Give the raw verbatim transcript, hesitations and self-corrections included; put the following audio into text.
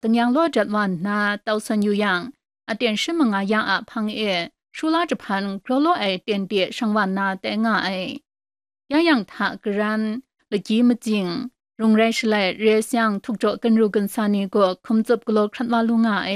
กันยังล้อจัดวันนาเตาสันอยู่ยังอเตียนชิมงายังอะพังเอชูลาจะพันกลัวล้อไอเตียนเดียช่างวันนาแต่งาไอยายังถากรันละจีมจิงโรงแรมชลัยเรียเซียงทุกโจกันรูกันซานีก็คมจบกลอครัดว่าลุงาไอ